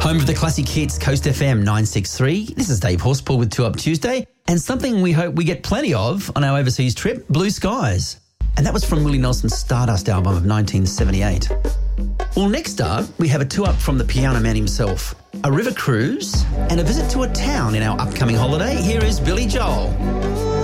Home of the classic hits, Coast FM 963. This is Dave Horspool with 2 Up Tuesday, and something we hope we get plenty of on our overseas trip, Blue Skies. And that was from Willie Nelson's Stardust album of 1978. Well, next up, we have a 2 Up from the Piano Man himself, a river cruise, and a visit to a town in our upcoming holiday. Here is Billy Joel.